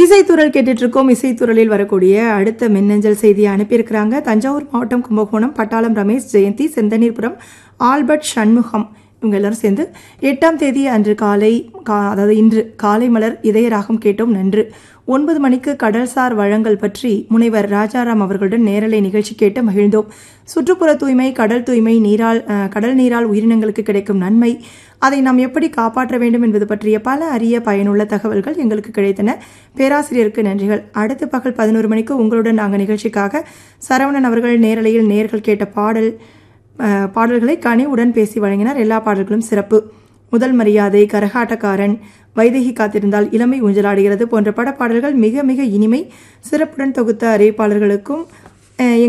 இசைத்துறல் கேட்டுட்டு இருக்கோம். இசைத்துறலில் வரக்கூடிய அடுத்த மின்னஞ்சல் செய்தியை அனுப்பியிருக்கிறாங்க. தஞ்சாவூர் மாவட்டம் கும்பகோணம் பட்டாளம் ரமேஷ், ஜெயந்தி, செந்தனீர்புரம் ஆல்பர்ட், சண்முகம் இவங்க எல்லாரும் சேர்ந்து 8ஆம் தேதி அன்று அதாவது இன்று காலை மலர் இதயராகம் கேட்டோம் நன்று. 9 மணிக்கு கடல்சார் வழங்கல் பற்றி முனைவர் ராஜாராம் அவர்களுடன் நேரலை நிகழ்ச்சி கேட்டு மகிழ்ந்தோம். சுற்றுப்புற தூய்மை, கடல் தூய்மை, கடல் நீரால் உயிரினங்களுக்கு கிடைக்கும் நன்மை, அதை நாம் எப்படி காப்பாற்ற வேண்டும் என்பது பற்றிய பல அரிய பயனுள்ள தகவல்கள் எங்களுக்கு கிடைத்தன. பேராசிரியருக்கு நன்றிகள். அடுத்து பகல் 11 மணிக்கு உங்களுடன் நாங்கள் நிகழ்ச்சிக்காக சரவணன் அவர்கள் நேரலையில் நேர்கள் கேட்ட பாடல்களை கனிவுடன் பேசி வழங்கினார். எல்லா பாடல்களும் சிறப்பு. முதல் மரியாதை, கரகாட்டக்காரன், வைதேகி காத்திருந்தால், இளமை ஊஞ்சலாடுகிறது போன்ற படப்பாடல்கள் மிக மிக இனிமை. சிறப்புடன் தொகுத்த அறிவிப்பாளர்களுக்கும்